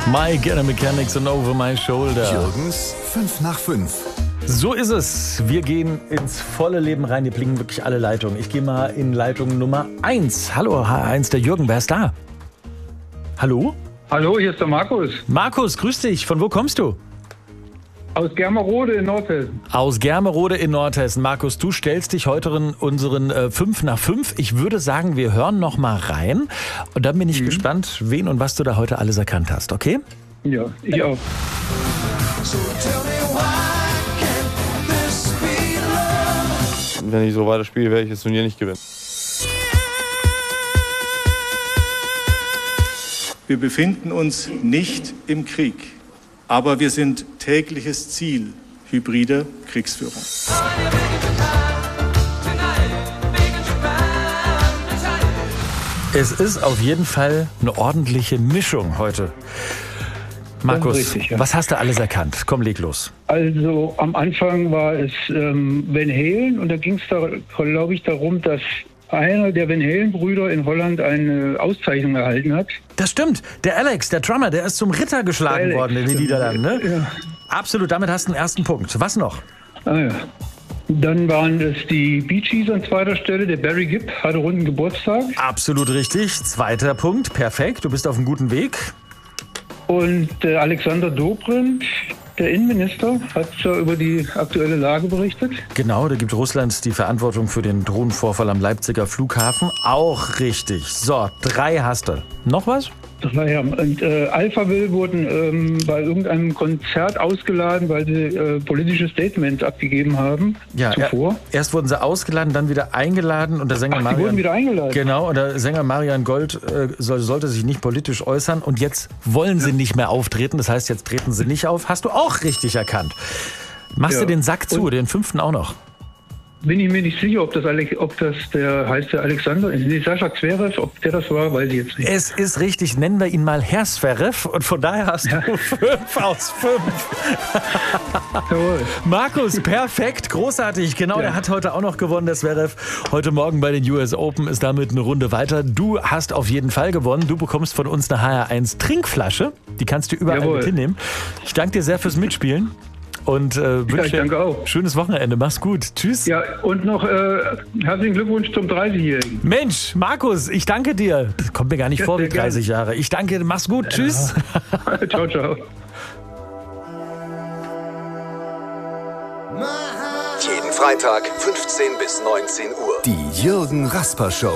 My Get Mechanics and Over My Shoulder. Jürgens 5 nach 5. So ist es. Wir gehen ins volle Leben rein. Hier blinken wirklich alle Leitungen. Ich gehe mal in Leitung Nummer 1. Hallo, H1, der Jürgen. Wer ist da? Hallo? Hallo, hier ist der Markus. Markus, grüß dich. Von wo kommst du? Aus Germerode in Nordhessen. Aus Germerode in Nordhessen. Markus, du stellst dich heute unseren 5 nach 5. Ich würde sagen, wir hören noch mal rein. Und dann bin ich gespannt, wen und was du da heute alles erkannt hast, okay? Ja, ich auch. Wenn ich so weiterspiele, werde ich das Turnier nicht gewinnen. Wir befinden uns nicht im Krieg, aber wir sind tägliches Ziel hybrider Kriegsführung. Es ist auf jeden Fall eine ordentliche Mischung heute. Markus, richtig, ja. was hast du alles erkannt? Komm, leg los. Also am Anfang war es Van Halen und da ging es, glaube ich, darum, dass einer der Van Halen-Brüder in Holland eine Auszeichnung erhalten hat. Das stimmt. Der Alex, der Drummer, der ist zum Ritter geschlagen Alex, worden in den Niederlanden. Ne? Ja. Absolut, damit hast du einen ersten Punkt. Was noch? Ah, ja. Dann waren es die Bee Gees an zweiter Stelle. Der Barry Gibb hatte runden Geburtstag. Absolut richtig. Zweiter Punkt. Perfekt. Du bist auf einem guten Weg. Und Alexander Dobrindt, der Innenminister, hat über die aktuelle Lage berichtet. Genau, da gibt Russland die Verantwortung für den Drohnenvorfall am Leipziger Flughafen. Auch richtig. So, 3 hast du. Noch was? Naja, und Alphaville wurden bei irgendeinem Konzert ausgeladen, weil sie politische Statements abgegeben haben zuvor. Erst wurden sie ausgeladen, dann wieder eingeladen und der Sänger Die wurden wieder eingeladen? Genau, und der Sänger Marian Gold sollte sich nicht politisch äußern und jetzt wollen sie nicht mehr auftreten, das heißt, jetzt treten sie nicht auf. Hast du auch richtig erkannt. Machst du den Sack zu, den 5. auch noch? Bin ich mir nicht sicher, ob das der heißt der Alexander, Sascha Zverev, ob der das war, weiß ich jetzt nicht. Es ist richtig, nennen wir ihn mal Herr Zverev und von daher hast du 5 aus 5. Jawohl. Markus, perfekt, großartig. Genau, der hat heute auch noch gewonnen, der Zverev. Heute Morgen bei den US Open ist damit eine Runde weiter. Du hast auf jeden Fall gewonnen. Du bekommst von uns eine HR1 Trinkflasche. Die kannst du überall mit hinnehmen. Ich danke dir sehr fürs Mitspielen. Und wünsche dir ein schönes Wochenende. Mach's gut. Tschüss. Ja, und noch herzlichen Glückwunsch zum 30-Jährigen. Mensch, Markus, ich danke dir. Das kommt mir gar nicht vor wie 30 Jahre. Ich danke, mach's gut. Tschüss. Ciao, ciao. Jeden Freitag 15 bis 19 Uhr. Die Jürgen Rasper Show.